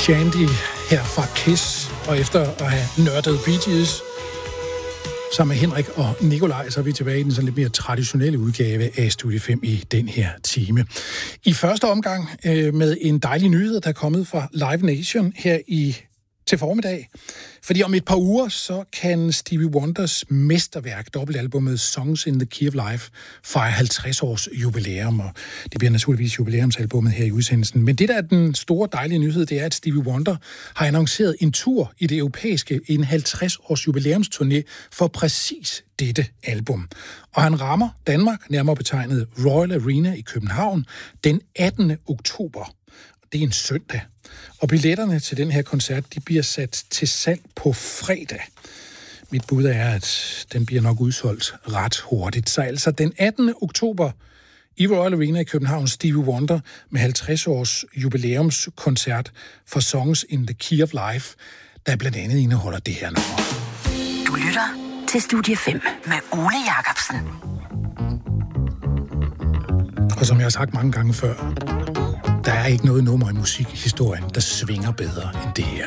Shandy her fra Kiss, og efter at have nørdet Bee Gees sammen med Henrik og Nikolaj, så er vi tilbage i den sådan lidt mere traditionelle udgave af Studie 5 i den her time. I første omgang med en dejlig nyhed, der er kommet fra Live Nation her til formiddag. Fordi om et par uger, så kan Stevie Wonders mesterværk, dobbeltalbummet Songs in the Key of Life, fejre 50 års jubilæum, og det bliver naturligvis jubilæumsalbummet her i udsendelsen. Men det, der er den store dejlige nyhed, det er, at Stevie Wonder har annonceret en tur i det europæiske, en 50 års jubilæumsturné for præcis dette album. Og han rammer Danmark, nærmere betegnet Royal Arena i København, den 18. oktober. Det er en søndag. Og billetterne til den her koncert, de bliver sat til salg på fredag. Mit bud er, at den bliver nok udsolgt ret hurtigt. Så altså den 18. oktober i Royal Arena i København, Stevie Wonder med 50 års jubilæumskoncert for Songs in the Key of Life, der blandt andet indeholder det her nummer. Du lytter til Studie 5 med Ole Jacobsen. Og som jeg har sagt mange gange før, der er ikke noget nummer i musikhistorien, der svinger bedre end det her.